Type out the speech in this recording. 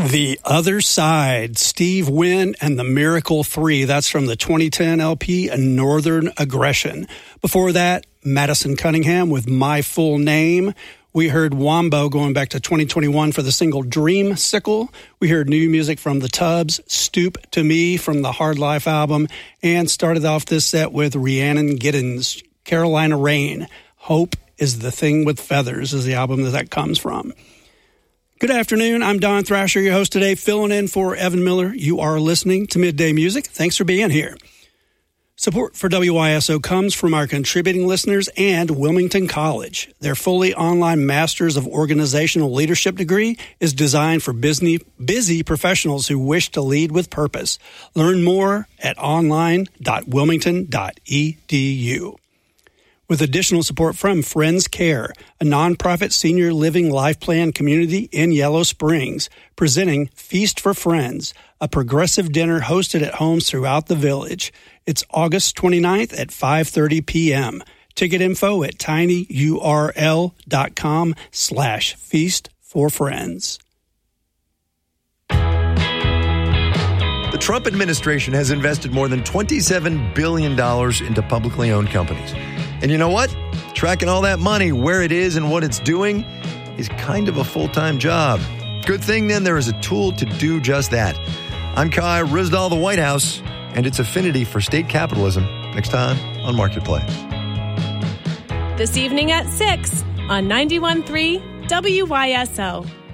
The Other Side, Steve Wynn and the Miracle 3. That's from the 2010 LP, Northern Aggression. Before that, Madison Cunningham with My Full Name. We heard Wombo going back to 2021 for the single Dreamsicle. We heard new music from The Tubbs, Stoop to Me from the Hard Life album, and started off this set with Rhiannon Giddens, Carolina Rain. Hope is the Thing with Feathers is the album that comes from. Good afternoon. I'm Don Thrasher, your host today, filling in for Evan Miller. You are listening to Midday Music. Thanks for being here. Support for WYSO comes from our contributing listeners and Wilmington College. Their fully online Masters of Organizational Leadership degree is designed for busy professionals who wish to lead with purpose. Learn more at online.wilmington.edu. With additional support from Friends Care, a nonprofit senior living life plan community in Yellow Springs, presenting Feast for Friends, a progressive dinner hosted at homes throughout the village. It's August 29th at 5:30 p.m. Ticket info at tinyurl.com/feastforfriends. The Trump administration has invested more than $27 billion into publicly owned companies. And you know what? Tracking all that money, where it is and what it's doing is kind of a full-time job. Good thing then there is a tool to do just that. I'm Kai Ryssdal, the White House, and its affinity for state capitalism. Next time on Marketplace. This evening at 6 on 91.3 WYSO.